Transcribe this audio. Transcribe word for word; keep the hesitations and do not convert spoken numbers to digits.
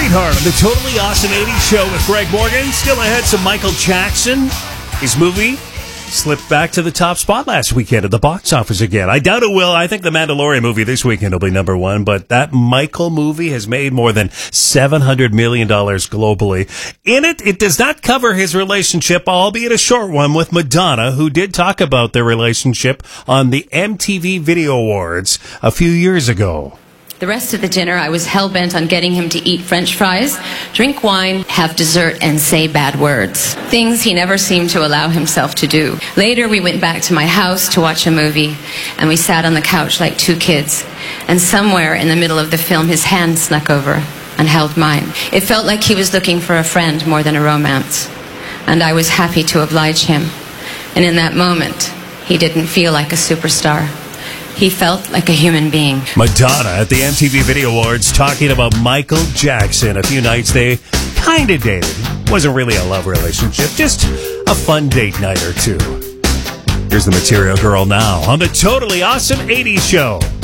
Sweetheart on the Totally Awesome eighties Show with Greg Morgan. Still ahead, some Michael Jackson. His movie slipped back to the top spot last weekend at the box office again. I doubt it will. I think the Mandalorian movie this weekend will be number one, but that Michael movie has made more than seven hundred million dollars globally. In it, it does not cover his relationship, albeit a short one, with Madonna, who did talk about their relationship on the M T V Video Awards a few years ago. The rest of the dinner, I was hell-bent on getting him to eat French fries, drink wine, have dessert, and say bad words. Things he never seemed to allow himself to do. Later, we went back to my house to watch a movie, and we sat on the couch like two kids. And somewhere in the middle of the film, his hand snuck over and held mine. It felt like he was looking for a friend more than a romance. And I was happy to oblige him. And in that moment, he didn't feel like a superstar. He felt like a human being. Madonna at the M T V Video Awards talking about Michael Jackson. A few nights they kind of dated. Wasn't really a love relationship, just a fun date night or two. Here's the Material Girl now on the Totally Awesome eighties Show.